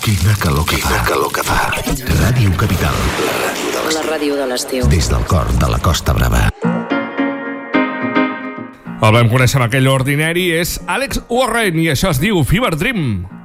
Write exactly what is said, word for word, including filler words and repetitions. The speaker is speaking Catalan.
Quina calor que fa. calor que fa. Ràdio Capital. La ràdio de l'estiu. Des del cor de la Costa Brava. El vam conèixer amb aquell ordinari, és Alex Warren i això es diu Fever Dream.